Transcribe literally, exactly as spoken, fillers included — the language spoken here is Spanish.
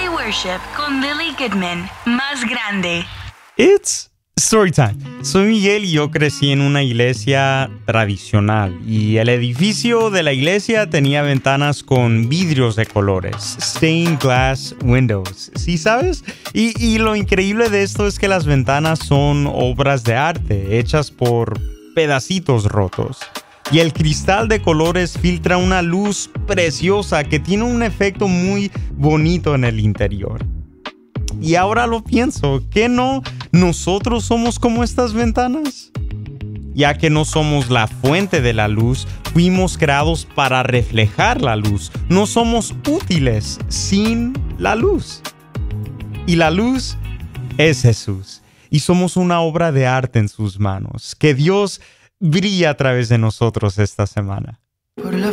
Sunday Worship con Lily Goodman. Más grande. It's story time. Soy Miguel y yo crecí en una iglesia tradicional y el edificio de la iglesia tenía ventanas con vidrios de colores, stained glass windows, ¿sí sabes? Y, y lo increíble de esto es que las ventanas son obras de arte hechas por pedacitos rotos. Y el cristal de colores filtra una luz preciosa que tiene un efecto muy bonito en el interior. Y ahora lo pienso, ¿qué no? ¿Nosotros somos como estas ventanas? Ya que no somos la fuente de la luz, fuimos creados para reflejar la luz. No somos útiles sin la luz. Y la luz es Jesús. Y somos una obra de arte en sus manos. Que Dios brilla a través de nosotros esta semana. Por la